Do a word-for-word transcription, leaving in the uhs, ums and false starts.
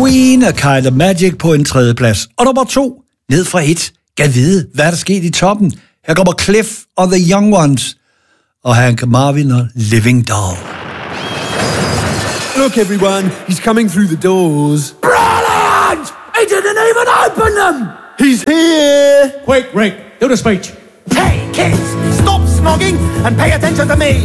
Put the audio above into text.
Queen af Kind of Magic på en tredje plads. Og nummer to, ned fra et. Gad vide, hvad der skete i toppen. Her kommer Cliff og The Young Ones. Og Hank Marvin og Living Doll. Look, everyone, he's coming through the doors. Brilliant! He didn't even open them! He's here! Quick, Rick, do the speech. Hey, kids, stop snogging and pay attention to me.